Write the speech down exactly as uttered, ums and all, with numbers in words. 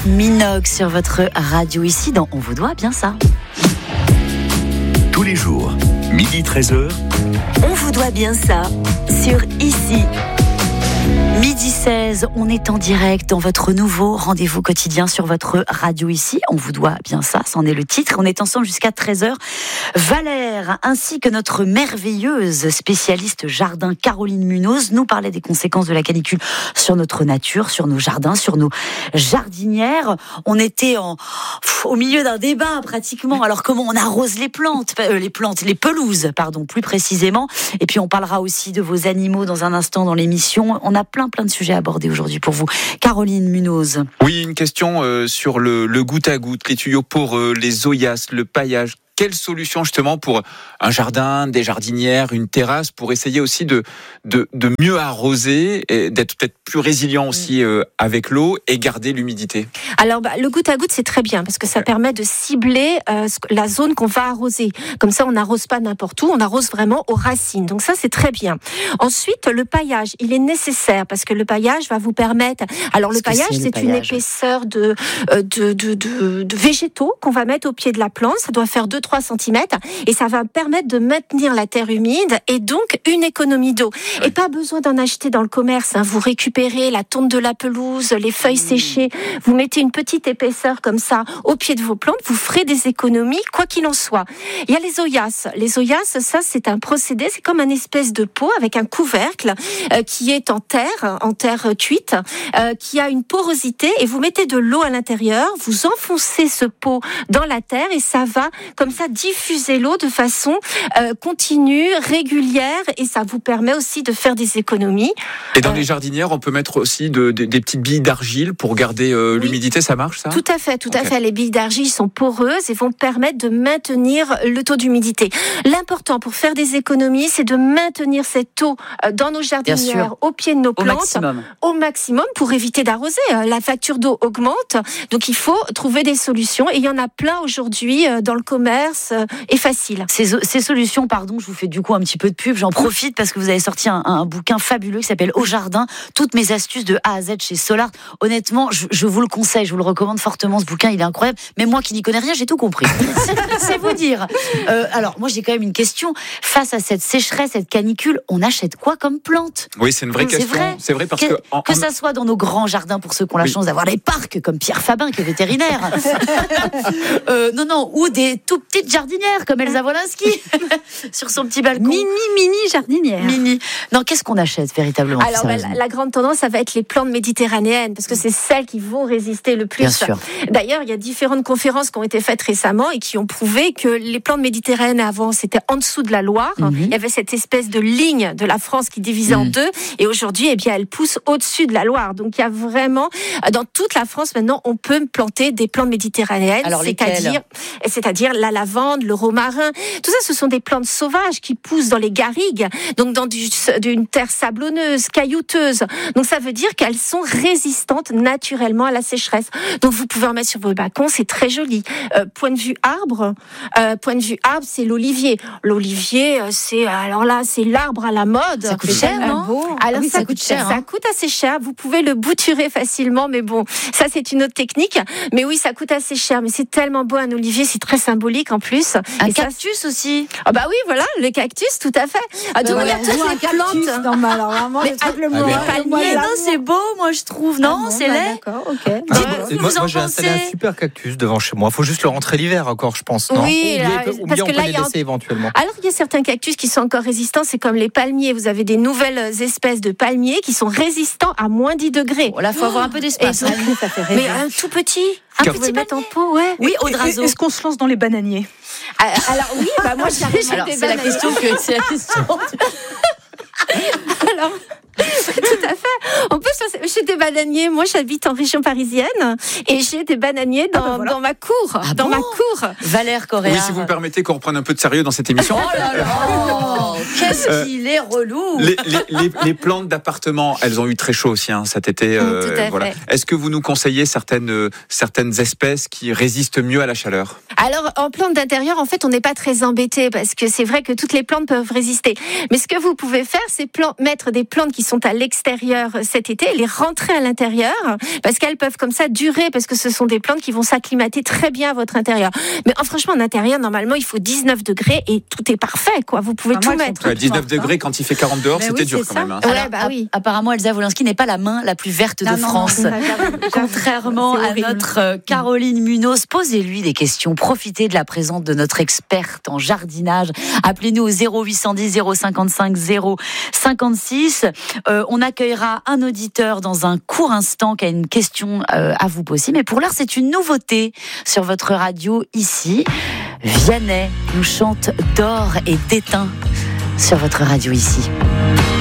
Minogue sur votre radio ici dans On vous doit bien ça. Tous les jours, midi treize heures. On vous doit bien ça sur ici. Midi seize, on est en direct dans votre nouveau rendez-vous quotidien sur votre radio ici. On vous doit bien ça, c'en est le titre. On est ensemble jusqu'à treize heures. Valère, ainsi que notre merveilleuse spécialiste jardin Caroline Munoz, nous parlait des conséquences de la canicule sur notre nature, sur nos jardins, sur nos jardinières. On était en, au milieu d'un débat pratiquement. Alors comment on arrose les plantes, euh, les plantes, les pelouses, pardon, plus précisément. Et puis on parlera aussi de vos animaux dans un instant dans l'émission. On a plein plein de sujets à aborder aujourd'hui pour vous. Caroline Munoz. Oui, une question euh, sur le, le goutte à goutte, les tuyaux poreux, les zoyas, le paillage. Quelle solution justement pour un jardin, des jardinières, une terrasse, pour essayer aussi de, de, de mieux arroser, et d'être peut-être plus résilient aussi euh, avec l'eau et garder l'humidité? Alors bah, le goutte à goutte c'est très bien parce que ça permet de cibler euh, la zone qu'on va arroser. Comme ça on n'arrose pas n'importe où, on arrose vraiment aux racines. Donc ça c'est très bien. Ensuite le paillage, il est nécessaire parce que le paillage va vous permettre... Alors le paillage c'est, c'est une épaisseur de, de, de, de, de végétaux qu'on va mettre au pied de la plante. Ça doit faire deux trois centimètres et ça va permettre de maintenir la terre humide et donc une économie d'eau. Oui. Et pas besoin d'en acheter dans le commerce. Hein. Vous récupérez la tonte de la pelouse, les feuilles mmh. séchées, vous mettez une petite épaisseur comme ça au pied de vos plantes, vous ferez des économies quoi qu'il en soit. Il y a les zoyas. Les zoyas, ça c'est un procédé, c'est comme un espèce de pot avec un couvercle euh, qui est en terre, en terre cuite, euh, qui a une porosité et vous mettez de l'eau à l'intérieur, vous enfoncez ce pot dans la terre et ça va comme ça diffuser l'eau de façon euh, continue, régulière et ça vous permet aussi de faire des économies. Et dans euh, les jardinières, on peut mettre aussi de, de, des petites billes d'argile pour garder euh, oui. l'humidité, ça marche ça? Tout à fait, tout okay. à fait. Les billes d'argile sont poreuses et vont permettre de maintenir le taux d'humidité. L'important pour faire des économies, c'est de maintenir cette eau dans nos jardinières, au pied de nos plantes, au maximum. au maximum pour éviter d'arroser. La facture d'eau augmente, donc il faut trouver des solutions et il y en a plein aujourd'hui dans le commerce. Est facile. Ces, ces solutions, pardon, je vous fais du coup un petit peu de pub, j'en profite parce que vous avez sorti un, un bouquin fabuleux qui s'appelle Au Jardin, toutes mes astuces de A à Z chez Solart. Honnêtement, je, je vous le conseille, je vous le recommande fortement, ce bouquin, il est incroyable. Mais moi qui n'y connais rien, j'ai tout compris. C'est vous dire. Euh, alors, moi j'ai quand même une question. Face à cette sécheresse, cette canicule, on achète quoi comme plante? Oui, c'est une vraie c'est question. Vrai. C'est vrai parce que... Que, en, que ça soit dans nos grands jardins, pour ceux qui ont la oui. chance d'avoir des parcs, comme Pierre Fabin, qui est vétérinaire. euh, non, non, ou des tout petites jardinières, comme Elsa Wolinski, sur son petit balcon. Mini, mini jardinière. Mini. Non, qu'est-ce qu'on achète véritablement? Alors, bah, la, la grande tendance, ça va être les plantes méditerranéennes, parce que c'est celles qui vont résister le plus. Bien sûr. D'ailleurs, il y a différentes conférences qui ont été faites récemment et qui ont prouvé que les plantes méditerranéennes avant, c'était en dessous de la Loire. Mm-hmm. Il y avait cette espèce de ligne de la France qui divisait mm-hmm. en deux. Et aujourd'hui, eh bien, elle pousse au-dessus de la Loire. Donc, il y a vraiment, dans toute la France, maintenant, on peut planter des plantes méditerranéennes. Alors, c'est-à-dire, c'est-à-dire la lavande, le romarin. Tout ça, ce sont des plantes sauvages qui poussent dans les garrigues, donc dans du, d'une terre sablonneuse, caillouteuse. Donc ça veut dire qu'elles sont résistantes naturellement à la sécheresse. Donc vous pouvez en mettre sur vos balcons, c'est très joli. Euh, point de vue arbre, euh, point de vue arbre, c'est l'olivier. L'olivier, c'est alors là, c'est l'arbre à la mode. Ça coûte cher, euh, non? Alors ah oui, ça, ça coûte cher. Ça hein. coûte assez cher. Vous pouvez le bouturer facilement, mais bon, ça c'est une autre technique. Mais oui, ça coûte assez cher. Mais c'est tellement beau un olivier, c'est très symbolique en plus. Un Et cactus ça, aussi. Ah bah oui, voilà, le cactus, tout à fait. Ah, donc, voilà, il y a toutes les plantes. Non, mais alors vraiment, mais, le truc le ah, moins, mais le moins non, c'est beau, moi je trouve. Non, ah bon, c'est bah, laid. D'accord, ok. Ah, Moi, moi, moi j'ai installé un super cactus devant chez moi. Il faut juste le rentrer l'hiver encore, je pense. Non oui, ou là, bien, ou parce bien que on là, peut les il y a laisser un... éventuellement. Alors il y a certains cactus qui sont encore résistants, c'est comme les palmiers. Vous avez des nouvelles espèces de palmiers qui sont résistants à moins dix degrés. Bon, là, il faut oh avoir un peu d'espace. Donc, ça fait rêver. Mais un tout petit, un Car... petit mettre en pot, ouais. Oui, au draso. Est-ce qu'on se lance dans les bananiers? Alors oui, bah moi j'arrive Alors, des c'est la question que c'est la question. Alors, tout à fait. On peut se... J'ai des bananiers. Moi, j'habite en région parisienne et j'ai des bananiers dans, ah ben voilà. dans ma cour. Ah dans bon ma cour. Valère Correa. Oui, si vous me permettez qu'on reprenne un peu de sérieux dans cette émission. Oh là là, qu'est-ce euh, qu'il est relou. Les, les, les, les plantes d'appartement, elles ont eu très chaud aussi hein, cet été. Euh, tout à voilà. fait. Est-ce que vous nous conseillez certaines, euh, certaines espèces qui résistent mieux à la chaleur? Alors, en plantes d'intérieur, en fait, on n'est pas très embêté parce que c'est vrai que toutes les plantes peuvent résister. Mais ce que vous pouvez faire, c'est plan- mettre des plantes qui sont à l'extérieur cet été, les rentrer à l'intérieur, parce qu'elles peuvent comme ça durer, parce que ce sont des plantes qui vont s'acclimater très bien à votre intérieur. Mais oh, franchement, en intérieur, normalement, il faut dix-neuf degrés et tout est parfait, quoi. Vous pouvez enfin, tout moi, mettre. Ouais, dix-neuf degrés quand il fait quarante dehors, mais c'était oui, dur c'est quand ça. même. Hein. Ouais, Alors, bah oui. Apparemment, Elsa Wolinski n'est pas la main la plus verte Non, de non, France. non, j'avoue, Contrairement c'est à horrible. notre euh, Caroline Munoz, posez-lui des questions. Profitez de la présence de notre experte en jardinage. Appelez-nous au zéro huit cent dix zéro cinquante-cinq zéro cinquante-six. Euh, on accueillera un auditeur dans un court instant qui a une question euh, à vous poser. Mais pour l'heure, c'est une nouveauté sur votre radio ici. Vianney nous chante d'or et d'étain sur votre radio ici.